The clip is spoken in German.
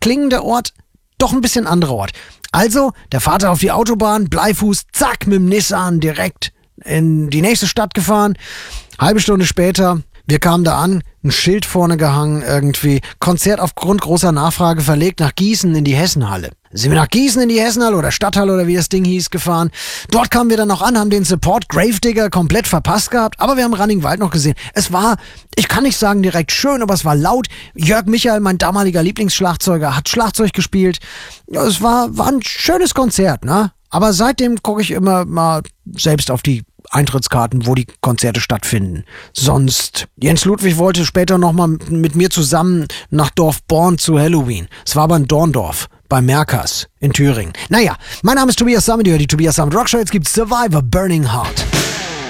klingender Ort, doch ein bisschen anderer Ort. Also, der Vater auf die Autobahn, Bleifuß, zack, mit dem Nissan direkt in die nächste Stadt gefahren. Halbe Stunde später, wir kamen da an, ein Schild vorne gehangen irgendwie. Konzert aufgrund großer Nachfrage verlegt nach Gießen in die Hessenhalle. Sind wir nach Gießen in die Hessenhalle oder Stadthalle oder wie das Ding hieß gefahren. Dort kamen wir dann noch an, haben den Support Gravedigger komplett verpasst gehabt, aber wir haben Ranningwald noch gesehen. Es war, ich kann nicht sagen direkt schön, aber es war laut. Jörg Michael, mein damaliger Lieblingsschlagzeuger, hat Schlagzeug gespielt. Ja, es war ein schönes Konzert, ne? Aber seitdem gucke ich immer mal selbst auf die Eintrittskarten, wo die Konzerte stattfinden. Sonst, Jens Ludwig wollte später nochmal mit mir zusammen nach Dorfborn zu Halloween. Es war aber in Dorndorf, bei Merkers in Thüringen. Naja, mein Name ist Tobias Sammet, die Tobias Sammet Rockshow. Jetzt gibt's Survivor Burning Heart.